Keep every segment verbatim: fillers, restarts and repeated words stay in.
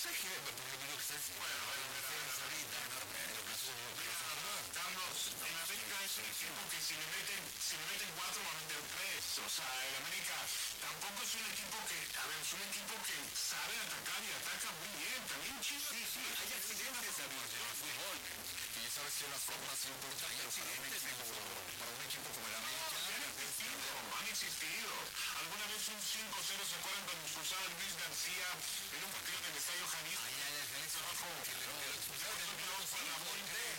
sé qué, porque lo que está diciendo, bueno, lo que tienes ahorita, ¿no? Lo que sucede, Carlos, en América es un equipo que si le meten, si le meten cuatro va a meter tres. O sea, el América tampoco es un equipo que, a ver, es un equipo que sabe atacar y ataca muy bien. También Chivas. Sí, sí, hay accidentes en el fútbol. Y esa vez son las formas importantes para un equipo, para un equipo como el América. Han existido, han existido. Alguna vez un cinco cero, ¿se acuerdan cuando expulsaron a Luis García en un partido del Estadio Jalisco? Ay, ay, ay, eso Trabajo, que le expulsaron del minuto cinco.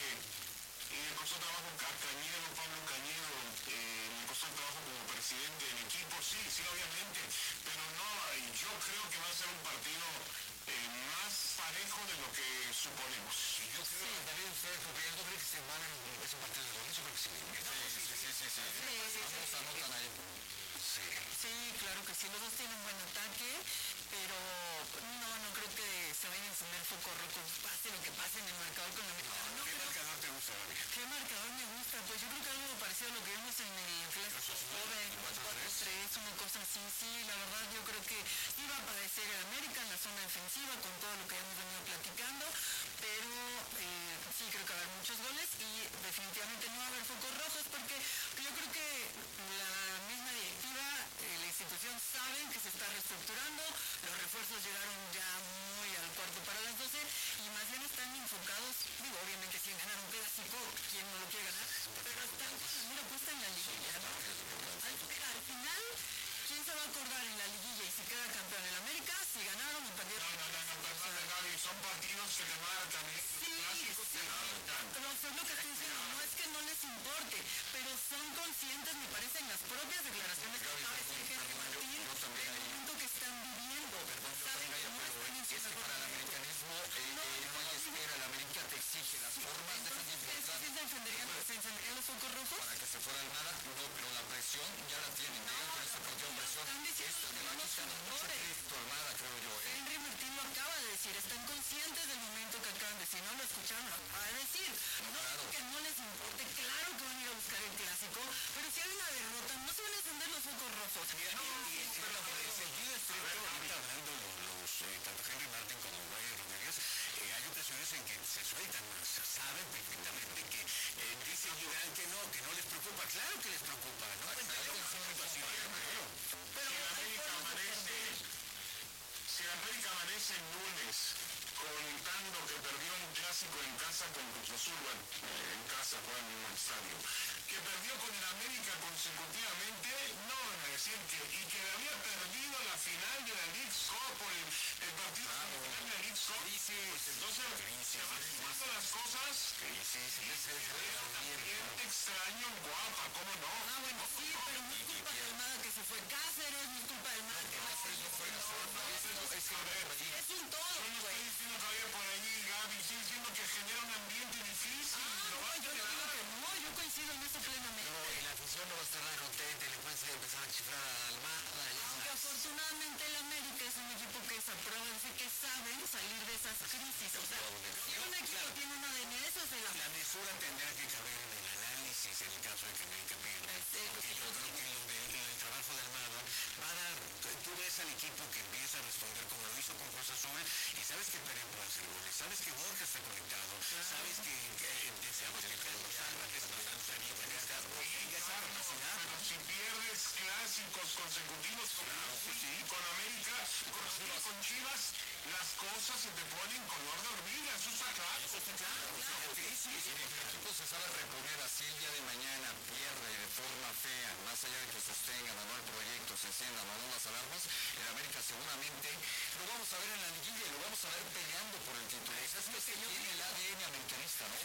Y le costó trabajo a Cañedo, Pablo Cañedo, eh, le costó trabajo como presidente del equipo, sí, sí, obviamente, pero no, yo creo que va a ser un partido eh, más parejo de lo que suponemos. Y yo creo que también ustedes, porque yo no creo que se van en ese partido de goles, yo creo que sí. Sí, sí, sí, sí, sí. Ambos anotan ahí. Sí. Sí, claro que sí, los dos tienen buen ataque, pero no, no creo que se vayan a encender el foco rojo, pase lo que pase en el marcador con la América. No, ¿Qué marcador te gusta, Gaby? ¿Qué marcador me gusta? Pues yo creo que algo parecido a lo que vimos en el clásico joven, cuatro tres, una cosa así, sí, la verdad yo creo que iba a padecer el América en la zona defensiva con todo lo que hemos venido platicando, pero eh, sí creo que va a haber muchos goles y definitivamente no va a haber focos rojos porque yo creo que la misma directiva, eh, la institución saben que se está reestructurando, los refuerzos llegaron ya muy al cuarto para las doce y más bien están enfocados, digo, obviamente si ganar un clásico, ¿quién no lo quiere ganar? Pero están con la mira puesta en la liguilla, ¿no? Al, al final, ¿quién se va a acordar en la liguilla y si queda campeón en América? Si ganaron o perdieron. No, no, no, no, perdón, Gaby, son partidos que te marcan, ¿eh? Sí, Clásicos sí, te marcan. pero eso es lo que estoy diciendo, no es que no les importe, pero son conscientes, me parece, en las propias declaraciones que acaba de decir Henry Martín, del momento que están viviendo. Perdón, yo también hay acuerdo, es que para el americanismo eh, no hay espera, el América te exige las formas de Entonces, ¿ustedes sí se encenderían, se encenderían los focos rojos? para que se fuera el nada, no, pero la presión ya la tienen, llegan con este partido de presión, Están diciendo esto le va los quitando mucho jugadores. crédito al Armada, creo yo, ¿eh? Henry Martín lo acaba de decir, están conscientes del momento que acaban de decir, no lo escucharon, lo acaba de decir. No, claro. que no les importe, claro que van a ir a buscar el clásico, pero si hay una derrota, no se van a encender los focos rojos. Mira, No, y, y, pero por el sentido estricto, ahorita hablando los, eh, tanto Henry Martin como Brian Rodríguez, eh, hay ocasiones en que se sueltan, o sea, saben perfectamente que eh, dicen Gibran que no, que no les preocupa, claro que les preocupa, ¿no? Pues, hay situación, claro. pero Si el hay América formas de amanece, perder. si el América amanece el lunes contando que perdió un clásico en casa con Cruz Azul, bueno, eh, en casa, jugando en un estadio, que perdió con el América consecutivamente, no van a decir que, y que había perdido la final de la Leagues Cup por el, el partido Claro. final de la Leagues Cup, pues entonces se van sumando las cosas, Sí, sí, sí, sí, sí, bien extraño en Guapa, ¿cómo no? Ah, bueno, sí, pero no es culpa del Almada que se fue Cáceres, no es culpa del Almada que Cáceres no fue, no, no, no, es que a ver, es un todo, Yo no güey. estoy diciendo todavía por ahí, Gaby, estoy diciendo que genera un ambiente difícil. Ah, lo va no, a yo no generar. digo que no, yo coincido en eso plenamente. no, y la afición no va a estar nada contenta y le pueden empezar a chiflar a Almada, ya Aunque sabes. afortunadamente el América es un equipo que es a prueba de que saben salir de esas crisis. O sea, si un equipo tiene una de eso es el La mesura tendrá que caber en el análisis en el caso de que América pierda. Porque yo creo que lo de- el trabajo de Almada va a dar, tú ves al equipo que empieza a responder como lo hizo con Cruz Azul y sabes que Pérez puede hacer goles, sabes que Borja está conectado, sabes que eh, deseamos que Carlos Álvarez no está bien, tenga esa capacidad. Pero si pierdes clásicos consecutivos con, sí, con América, con, con Chivas, las cosas se te ponen color de hormiga, eso está claro. Eso está claro, fíjate, sí, sí, el equipo se sabe reponer así el día de mañana, pierde de forma fea, más allá de que sostengan o no el proyecto, se enciendan o no las alarmas, el América seguramente lo vamos a ver en la liguilla y lo vamos a ver peleando por el título. Eso es lo que tiene el A D N americanista, ¿no?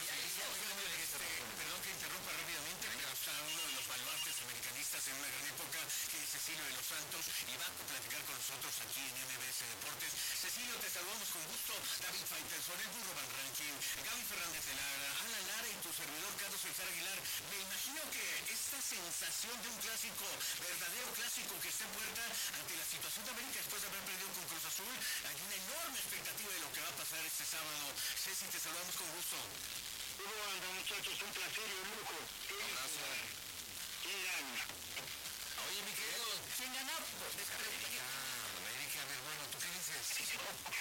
Perdón que interrumpa rápidamente, pero está uno de los baluartes americanistas en una gran época, que es Cecilio de los Santos, y va a platicar con nosotros aquí en M B S Deportes. Cecilio, te saludamos con gusto. David Faitelson, el burro Van Ranking, Gaby Fernández de Lara, Alan Lara y tu servidor Carlos César Aguilar. Me imagino que esta sensación de un clásico, verdadero clásico que está en puerta ante la situación de América después de haber perdido con Cruz Azul, hay una enorme expectativa de lo que va a pasar este sábado. Ceci, te saludamos con gusto. ¿Cómo andan, muchachos? Un placer y un lujo. Abrazo. ¿Quién gana? Oye, mi querido, ¿Quién gana? Pues, América, América, mi hermano, ¿tú qué dices?